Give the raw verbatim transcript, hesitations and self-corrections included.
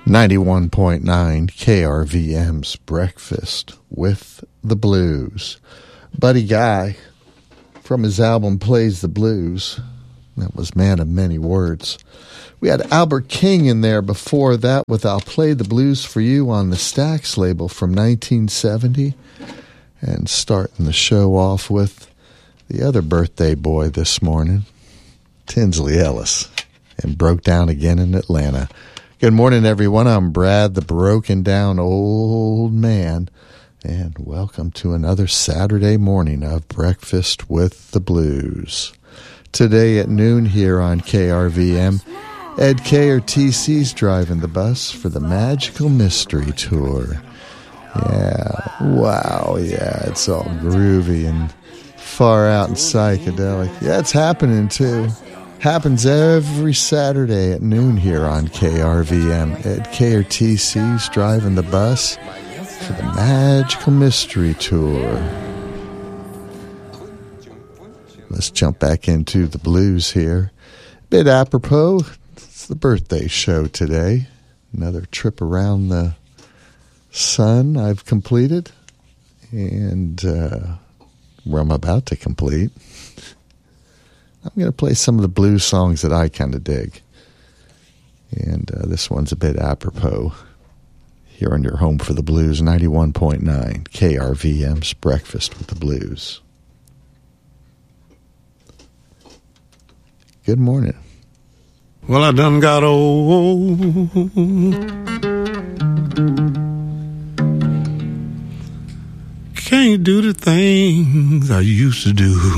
ninety-one point nine K R V M's Breakfast with the Blues. Buddy Guy, from his album Plays the Blues. That was Man of Many Words. We had Albert King in there before that with I'll Play the Blues for You on the Stax label from nineteen seventy. And starting the show off with the other birthday boy this morning, Tinsley Ellis, and Broke Down Again in Atlanta. Good morning, everyone. I'm Brad, the broken down old man, and welcome to another Saturday morning of Breakfast with the Blues. Today at noon here on K R V M, Ed K or T C's driving the bus for the Magical Mystery Tour. Yeah, wow, yeah, it's all groovy and far out and psychedelic. Yeah, it's happening too. Happens every Saturday at noon here on K R V M. Ed K or T C's driving the bus for the Magical Mystery Tour. Let's jump back into the blues here. Bit apropos, it's the birthday show today. Another trip around the sun I've completed, and uh, where I'm about to complete. I'm going to play some of the blues songs that I kind of dig. And uh, this one's a bit apropos. Here on your home for the blues, ninety-one point nine K R V M's Breakfast with the Blues. Good morning. Well, I done got old. Can't do the things I used to do.